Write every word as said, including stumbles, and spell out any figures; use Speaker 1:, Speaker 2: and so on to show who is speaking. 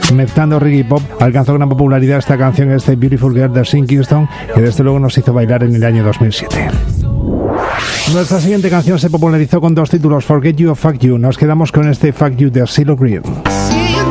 Speaker 1: mezclando reggae y pop. Alcanzó gran popularidad esta canción, este Beautiful Girl de Sean Kingston, que desde luego nos hizo bailar en el año dos mil siete. Nuestra siguiente canción se popularizó con dos títulos, Forget You o Fuck You. Nos quedamos con este Fuck You de CeeLo Green.